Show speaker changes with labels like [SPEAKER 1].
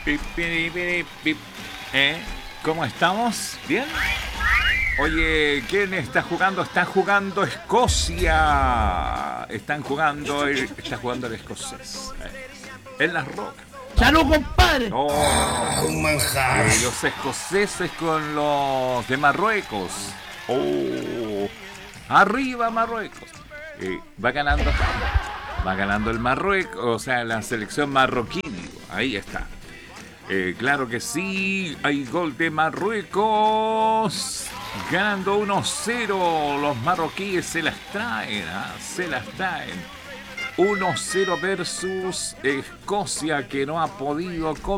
[SPEAKER 1] Pip, piri, piri, pip. ¿Cómo estamos? ¿Bien? Oye, ¿quién está jugando? Está jugando Escocia. Está jugando el escocés. En las rocas.
[SPEAKER 2] ¡Salud, compadre!
[SPEAKER 1] Oh,
[SPEAKER 3] Un manjar.
[SPEAKER 1] los escoceses con los de Marruecos. Oh, arriba Marruecos. Va ganando. Va ganando el Marruecos, o sea, la selección marroquí. Ahí está. Claro que sí, hay gol de Marruecos. Ganando 1-0. Los marroquíes se las traen, se las traen. 1-0 versus Escocia, que no ha podido